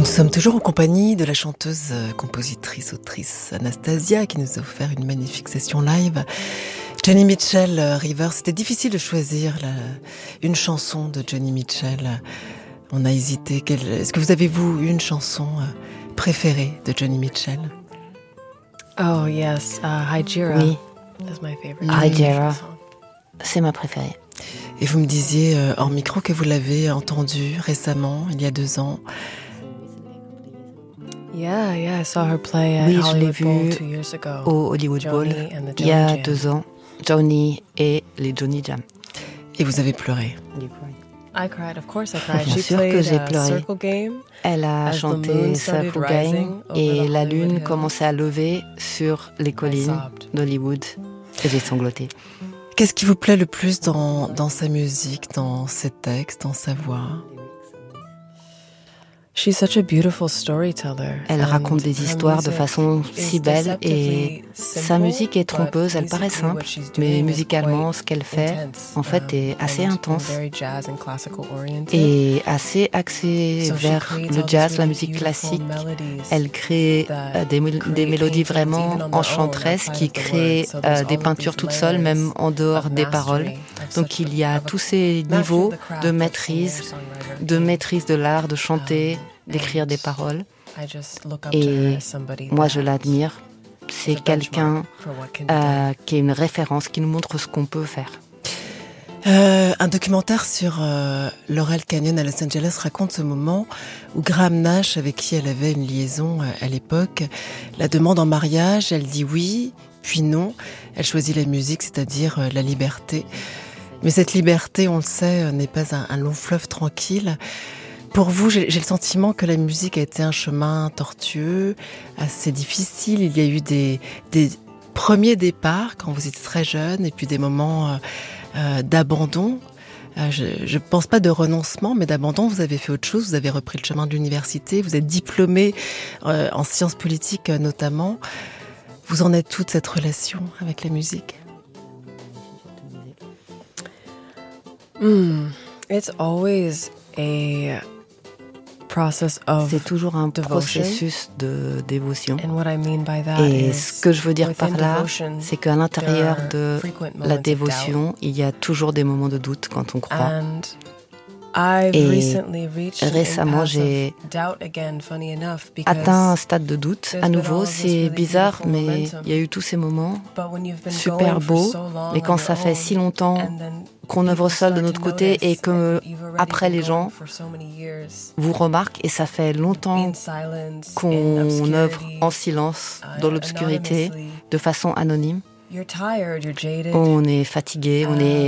Et nous sommes toujours en compagnie de la chanteuse, compositrice, autrice Anastasia qui nous a offert une magnifique session live. Joni Mitchell, River, c'était difficile de choisir une chanson de Joni Mitchell. On a hésité. Est-ce que vous avez, vous, une chanson préférée de Joni Mitchell? Oh yes, Hygera. Oui, is my favorite. Hygera, c'est ma préférée. Et vous me disiez hors micro que vous l'avez entendue récemment, il y a 2 ans. Yeah, I saw her play at Oui, je l'ai Hollywood Bowl vue 2 years ago. au Hollywood Bowl Joni and the il y a Joni Jam. 2 ans. Joni et les Joni Jam. Et vous avez pleuré. I cried, of course I cried. Bien She sûr que played j'ai a pleuré. circle game. Elle a As the chanté moon started Circle rising Game over et the la Hollywood lune hills. commençait à lever sur les collines sobbed. d'Hollywood. Et j'ai sangloté. Qu'est-ce qui vous plaît le plus dans sa musique, dans ses textes, dans sa voix? She's such a beautiful storyteller. Elle and raconte des her histoires de music façon is si belle deceptively et sa simple, musique est trompeuse, elle but paraît musically, simple, what she's mais doing is musicalement quite ce qu'elle fait intense, en fait est assez and intense very jazz and classical oriented. et assez axée So she vers creates le all jazz, these la really musique beautiful classique. melodies Elle crée that des create mélodies paintings vraiment even on their own, enchanteresses outside qui of the créent words. So there's all des of peintures these toutes seules, layers même en dehors of des mastery, paroles. of Donc such il y a of a tous ces mastery of niveaux the craft de of maîtrise, singer-songwriter de in maîtrise de l'art, de chanter, d'écrire and des paroles. I just look up to her Et as somebody moi that je l'admire. C'est is a quelqu'un benchmark for what can be done. qui est une référence, qui nous montre ce qu'on peut faire. Un documentaire sur Laurel Canyon à Los Angeles raconte ce moment où Graham Nash, avec qui elle avait une liaison à l'époque, la demande en mariage. Elle dit oui, puis non. Elle choisit la musique, c'est-à-dire la liberté. Mais cette liberté, on le sait, n'est pas un long fleuve tranquille. Pour vous, j'ai le sentiment que la musique a été un chemin tortueux, assez difficile. Il y a eu des premiers départs quand vous étiez très jeune et puis des moments d'abandon. Je ne pense pas de renoncement, mais d'abandon. Vous avez fait autre chose, vous avez repris le chemin de l'université, vous êtes diplômé en sciences politiques notamment. Vous en êtes où de cette relation avec la musique? It's always a process of C'est toujours un devotion. processus de dévotion. And what I mean by that Et is ce que je veux dire par within là, devotion, c'est qu'à l'intérieur there de are frequent moments la of dévotion, il y a toujours des moments de doute quand on croit. And I've Et recently reached an récemment, impasse j'ai of doubt again, funny enough, because atteint un stade de doute. there's À been nouveau, all this c'est really bizarre, beautiful mais momentum. il y a eu tous ces moments but when you've been super going for beaux. so long Mais quand on ça your fait own, si longtemps and then qu'on œuvre people seul de start notre to côté notice et que that you've already après been les going gens for so many years vous remarquent et ça fait longtemps in silence, in qu'on œuvre obscurity, en silence, dans l'obscurité, anonymously. de façon anonyme. You're tired, you're jaded. On est fatigué, on est